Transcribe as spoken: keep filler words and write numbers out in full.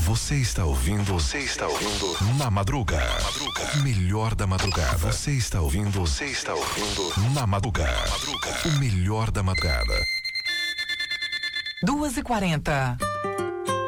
Você está ouvindo, você está ouvindo Na Madruga. Na Madruga. O melhor da madrugada. Você está ouvindo, você está ouvindo Na Madruga. Na Madruga. O melhor da madrugada. duas e quarenta.